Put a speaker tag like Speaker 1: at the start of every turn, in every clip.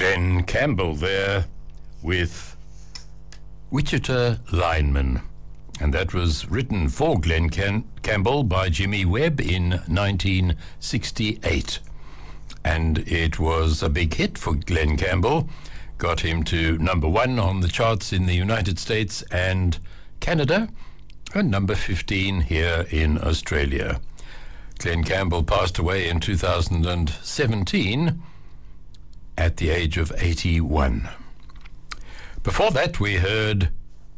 Speaker 1: Glen Campbell there with Wichita Lineman. And that was written for Glen Campbell by Jimmy Webb in 1968. And it was a big hit for Glen Campbell. Got him to number 1 on the charts in the United States and Canada, and number 15 here in Australia. Glen Campbell passed away in 2017 at the age of 81. Before that, we heard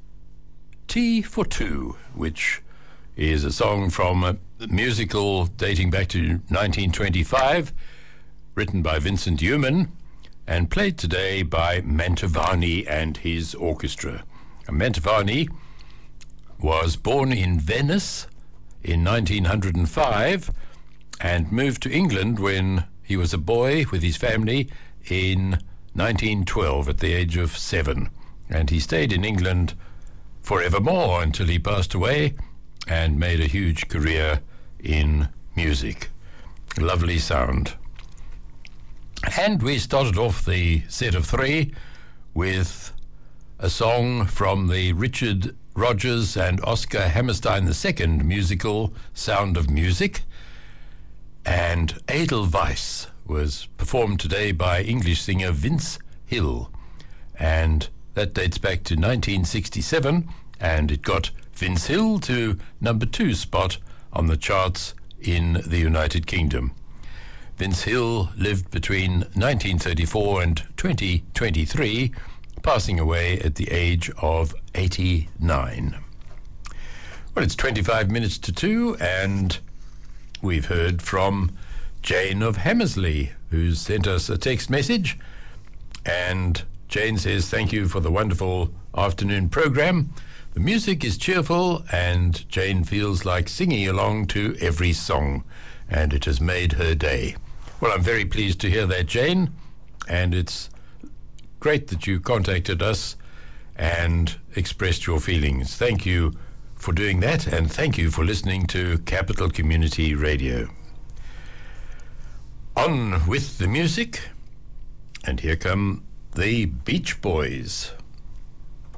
Speaker 1: Tea for Two, which is a song from a musical dating back to 1925, written by Vincent Youmans and played today by Mantovani and his orchestra. Mantovani was born in Venice in 1905 and moved to England when he was a boy with his family in 1912 at the age of 7. And he stayed in England forevermore until he passed away and made a huge career in music. Lovely sound. And we started off the set of 3 with a song from the Richard Rodgers and Oscar Hammerstein II musical Sound of Music. And Edelweiss was performed today by English singer Vince Hill. And that dates back to 1967, and it got Vince Hill to number 2 spot on the charts in the United Kingdom. Vince Hill lived between 1934 and 2023, passing away at the age of 89. Well, it's 25 minutes to 2, and we've heard from Jane of Hammersley, who sent us a text message. And Jane says, thank you for the wonderful afternoon program. The music is cheerful, and Jane feels like singing along to every song, and it has made her day. Well, I'm very pleased to hear that, Jane, and it's great that you contacted us and expressed your feelings. Thank you for doing that, and thank you for listening to Capital Community Radio. On with the music, and here come the Beach Boys.